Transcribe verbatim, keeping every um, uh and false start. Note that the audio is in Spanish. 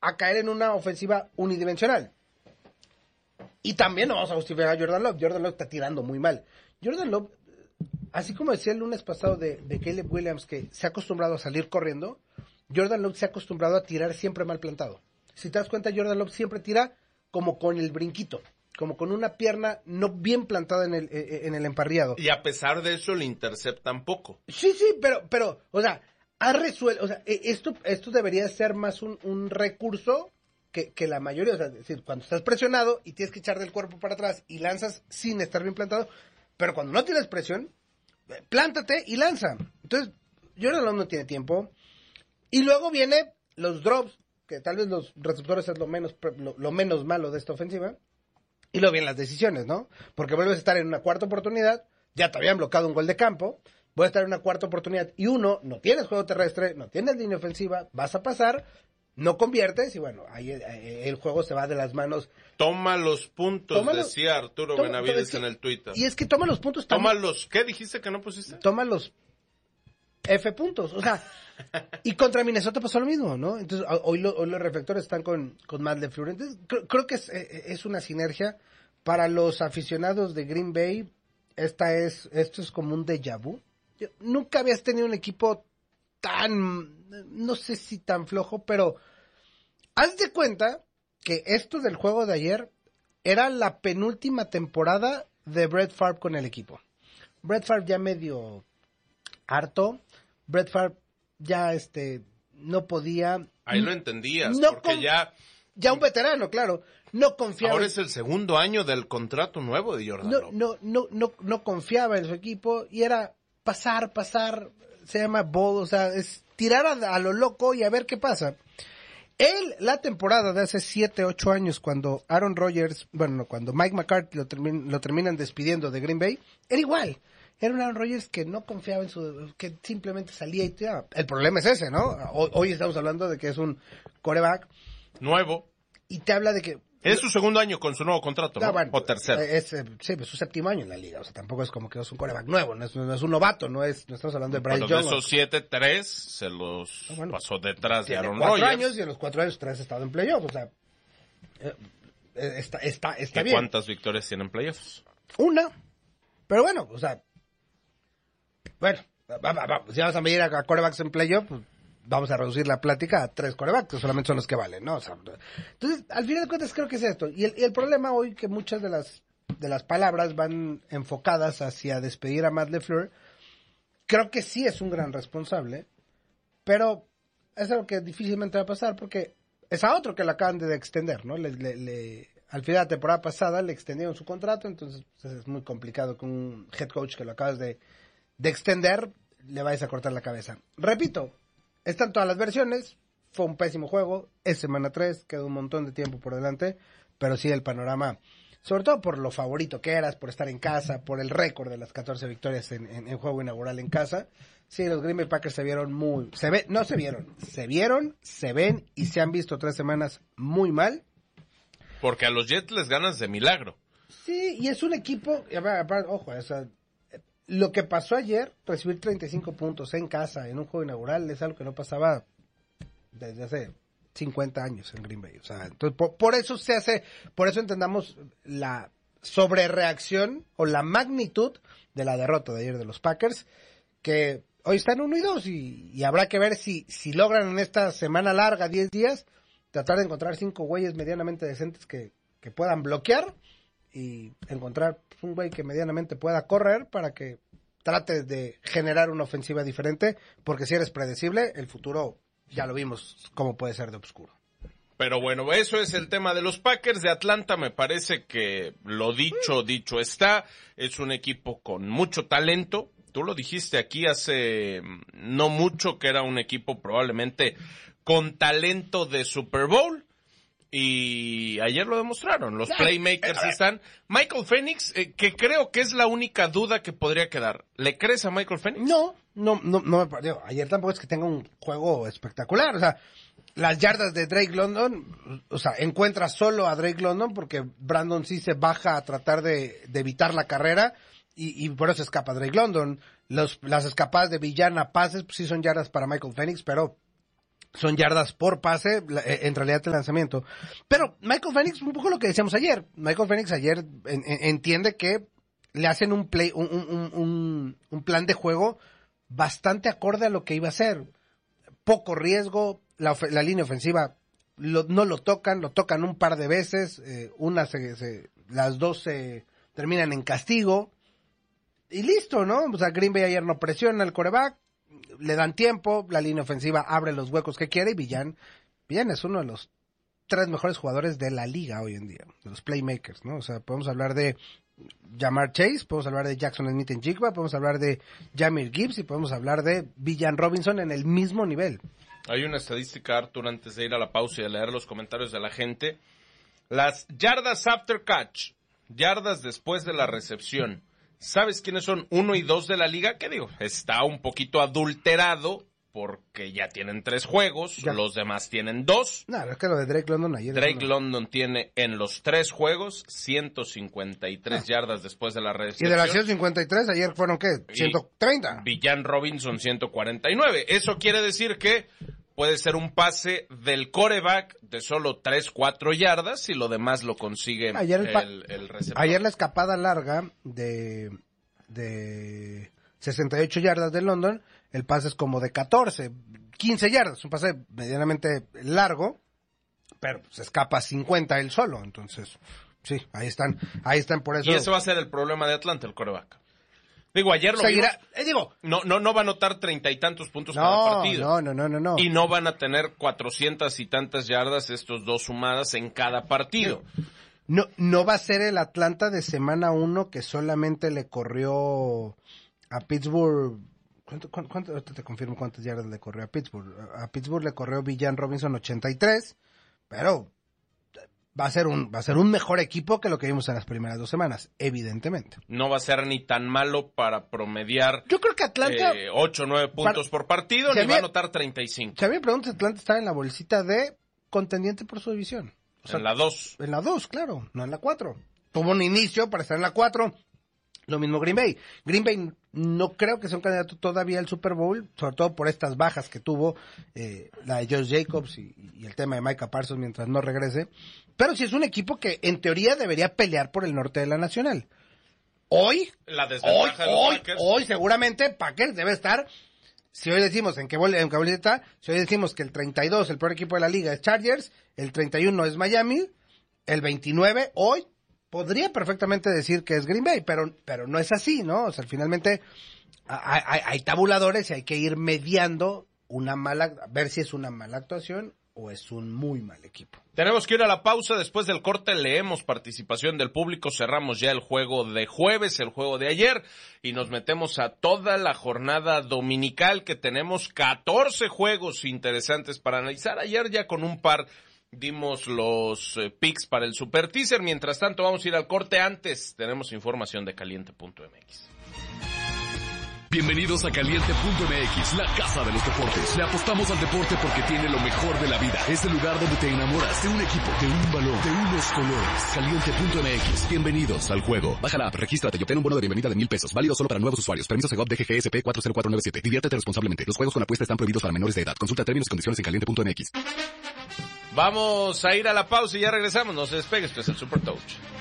a caer en una ofensiva unidimensional. Y también no vamos a justificar a Jordan Love. Jordan Love está tirando muy mal. Jordan Love, así como decía el lunes pasado de, de Caleb Williams, que se ha acostumbrado a salir corriendo, Jordan Love se ha acostumbrado a tirar siempre mal plantado. Si te das cuenta, Jordan Love siempre tira como con el brinquito, como con una pierna no bien plantada en el, en el emparrillado. Y a pesar de eso le interceptan poco. Sí, sí, pero, pero, o sea, ha resuelto, o sea, esto, esto debería ser más un, un recurso que, que la mayoría, o sea, es decir, cuando estás presionado y tienes que echar del cuerpo para atrás y lanzas sin estar bien plantado, pero cuando no tienes presión, plántate y lanza. Entonces, Jordan Love no tiene tiempo. Y luego viene los drops, que tal vez los receptores es lo menos, lo, lo menos malo de esta ofensiva. Y luego vienen las decisiones, ¿no? Porque vuelves a estar en una cuarta oportunidad, ya te habían bloqueado un gol de campo, vuelves a estar en una cuarta oportunidad y uno, no tienes juego terrestre, no tienes línea ofensiva, vas a pasar, no conviertes y bueno, ahí el juego se va de las manos. Toma los puntos, Toma los, decía Arturo toma, Benavides es que, en el Twitter. Y es que toma los puntos Toma también. los, ¿qué dijiste que no pusiste? Toma los F puntos, o sea, y contra Minnesota pasó lo mismo, ¿no? Entonces, hoy, lo, hoy los reflectores están con, con Matt LeFleur. Entonces, creo, creo que es, es una sinergia para los aficionados de Green Bay. Esta es, esto es como un déjà vu. Yo, nunca habías tenido un equipo tan, no sé si tan flojo, pero haz de cuenta que esto del juego de ayer era la penúltima temporada de Brett Favre con el equipo. Brett Favre ya medio harto, Brett Favre ya este no podía. Ahí lo entendías, no porque con, ya... Ya un veterano, claro, no confiaba. Ahora es el segundo año del contrato nuevo de Jordan no, Love. No, no, no, no confiaba en su equipo y era pasar, pasar, se llama ball, o sea, es tirar a, a lo loco y a ver qué pasa. Él, la temporada de hace siete, ocho años, cuando Aaron Rodgers, bueno, cuando Mike McCarthy lo, termin, lo terminan despidiendo de Green Bay, era igual. Era un Aaron Rodgers que no confiaba en su, que simplemente salía y tiraba. El problema es ese, ¿no? Hoy, hoy estamos hablando de que es un quarterback nuevo. Y te habla de que... Es su segundo año con su nuevo contrato, ¿no? Ah, bueno, o tercero. Es, es, sí, pues su séptimo año en la liga. O sea, tampoco es como que es un quarterback nuevo, no es, no es un novato, no es, no estamos hablando de Bryce Young. Pero de esos siete, tres se los ah, bueno, pasó detrás de Aaron cuatro Rodgers. años y en los cuatro años tres ha estado en playoffs, o sea, eh, está, está, está bien. ¿Cuántas victorias tienen playoffs? Una, pero bueno, o sea, bueno, va, va, va, si vamos a medir a, a quarterbacks en playoffs, pues vamos a reducir la plática a tres quarterbacks, que solamente son los que valen, ¿no? O sea, entonces, al final de cuentas creo que es esto. Y el, y el problema hoy que muchas de las de las palabras van enfocadas hacia despedir a Matt LeFleur, creo que sí es un gran responsable, pero es algo que difícilmente va a pasar porque es a otro que le acaban de extender, ¿no? Le, le, le, al final de la temporada pasada le extendieron su contrato, entonces pues, es muy complicado con un head coach que lo acabas de, de extender, le vayas a cortar la cabeza. Repito, están todas las versiones, fue un pésimo juego, es semana tres, queda un montón de tiempo por delante, pero sí el panorama, sobre todo por lo favorito que eras, por estar en casa, por el récord de las catorce victorias en, en, en juego inaugural en casa, sí, los Green Bay Packers se vieron muy, se ve, no se vieron, se vieron, se ven y se han visto tres semanas muy mal. Porque a los Jets les ganas de milagro. Sí, y es un equipo, ojo, o sea, lo que pasó ayer, recibir treinta y cinco puntos en casa, en un juego inaugural, es algo que no pasaba desde hace cincuenta años en Green Bay. O sea, entonces, por, por eso se hace, por eso entendamos la sobrereacción o la magnitud de la derrota de ayer de los Packers, que hoy están uno y dos, y, y habrá que ver si, si logran en esta semana larga, diez días, tratar de encontrar cinco güeyes medianamente decentes que, que puedan bloquear, y encontrar un güey que medianamente pueda correr para que trate de generar una ofensiva diferente, porque si eres predecible, el futuro ya lo vimos cómo puede ser de oscuro. Pero bueno, eso es el tema de los Packers de Atlanta. Me parece que lo dicho, dicho está. Es un equipo con mucho talento. Tú lo dijiste aquí hace no mucho que era un equipo probablemente con talento de Super Bowl. Y ayer lo demostraron, los playmakers están. Michael Penix, eh, que creo que es la única duda que podría quedar. ¿Le crees a Michael Penix? No, no, no, no me pareció. Ayer tampoco es que tenga un juego espectacular, o sea, las yardas de Drake London, o sea, encuentra solo a Drake London porque Brandon sí se baja a tratar de, de evitar la carrera y, y por eso escapa Drake London. Los, las escapadas de Villana pases, pues sí son yardas para Michael Penix, pero son yardas por pase, en realidad el lanzamiento. Pero Michael Penix, un poco lo que decíamos ayer, Michael Penix ayer en, en, entiende que le hacen un play, un, un, un, un plan de juego bastante acorde a lo que iba a hacer. Poco riesgo, la, la línea ofensiva lo, no lo tocan, lo tocan un par de veces, eh, una se, se, las dos se terminan en castigo, y listo, ¿no? O sea, Green Bay ayer no presiona al quarterback, le dan tiempo, la línea ofensiva abre los huecos que quiere, y Villan, Villan es uno de los tres mejores jugadores de la liga hoy en día, de los playmakers, ¿no? O sea, podemos hablar de Ja'Marr Chase, podemos hablar de Jackson Smith-Njigba, podemos hablar de Jahmyr Gibbs y podemos hablar de Villan Robinson en el mismo nivel. Hay una estadística, Arthur, antes de ir a la pausa y de leer los comentarios de la gente. Las yardas after catch, yardas después de la recepción. ¿Sabes quiénes son uno y dos de la liga? ¿Qué digo? Está un poquito adulterado porque ya tienen tres juegos, ya. Los demás tienen dos. No, es que lo de Drake London ayer... Drake no... London tiene en los tres juegos ciento cincuenta y tres ah. yardas después de la recepción. Y de las ciento cincuenta y tres ayer fueron, ¿qué? ciento treinta. Villan Robinson ciento cuarenta y nueve. Eso quiere decir que puede ser un pase del quarterback de solo tres, cuatro yardas y lo demás lo consigue ayer el, el, el receptor. Ayer la escapada larga de, de sesenta y ocho yardas de London, el pase es como de catorce, quince yardas, un pase medianamente largo, pero se escapa cincuenta él solo, entonces, sí, ahí están, ahí están por eso. Y eso va a ser el problema de Atlanta, el quarterback. Digo, ayer lo Seguirá, vimos, eh, digo, no, no, no va a anotar treinta y tantos puntos no, cada partido. No, no, no, no, no. Y no van a tener cuatrocientas y tantas yardas estos dos sumadas en cada partido. No, no va a ser el Atlanta de semana uno que solamente le corrió a Pittsburgh. ¿Cuánto, cuánto, cuánto, ahorita te confirmo cuántas yardas le corrió a Pittsburgh. A Pittsburgh le corrió Villan Robinson ochenta y tres, pero va a ser un va a ser un mejor equipo que lo que vimos en las primeras dos semanas, evidentemente. No va a ser ni tan malo para promediar. Yo creo que Atlanta eh, ocho o nueve puntos para, por partido, ni va a anotar treinta y cinco. Si a mí me preguntas, Atlanta está en la bolsita de contendiente por su división. O sea, en la dos. En la dos, claro, no en la cuatro. Tuvo un inicio para estar en la cuatro. Lo mismo Green Bay. Green Bay no creo que sea un candidato todavía al Super Bowl, sobre todo por estas bajas que tuvo, eh, la de Josh Jacobs y, y el tema de Micah Parsons mientras no regrese. Pero sí es un equipo que en teoría debería pelear por el norte de la Nacional. Hoy, la desventaja hoy, de los hoy, Packers. hoy seguramente Packers debe estar, si hoy decimos en qué bol, en qué boleta, si hoy decimos que el treinta y dos, el peor equipo de la liga es Chargers, el treinta y uno es Miami, el veintinueve, hoy, podría perfectamente decir que es Green Bay, pero, pero no es así, ¿no? O sea, finalmente hay, hay, hay tabuladores y hay que ir mediando una mala, ver si es una mala actuación o es un muy mal equipo. Tenemos que ir a la pausa, después del corte leemos participación del público, cerramos ya el juego de jueves, el juego de ayer, y nos metemos a toda la jornada dominical, que tenemos catorce juegos interesantes para analizar. Ayer ya con un par dimos los eh, picks para el Super Teaser. Mientras tanto, vamos a ir al corte. Antes, tenemos información de caliente punto m x. Bienvenidos a caliente punto m x, la casa de los deportes. Le apostamos al deporte porque tiene lo mejor de la vida. Es el lugar donde te enamoras de un equipo, de un balón, de unos colores. caliente punto m x. Bienvenidos al juego. Baja la app, regístrate y obtén un bono de bienvenida de mil pesos. Válido solo para nuevos usuarios. Permiso Segov D G G S P cuatro cero cuatro nueve siete. Diviértete responsablemente. Los juegos con apuesta están prohibidos para menores de edad. Consulta términos y condiciones en caliente punto m x. Vamos a ir a la pausa y ya regresamos. No se despegue, esto es el Super Touch.